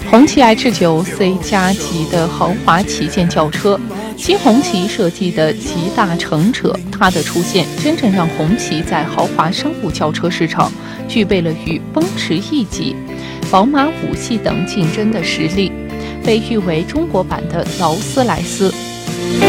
红旗 H9 C+ 级的豪华旗舰轿车，新红旗设计的集大成者，它的出现真正让红旗在豪华商务轿车市场具备了与奔驰 E 级、宝马5系等竞争的实力，被誉为中国版的劳斯莱斯。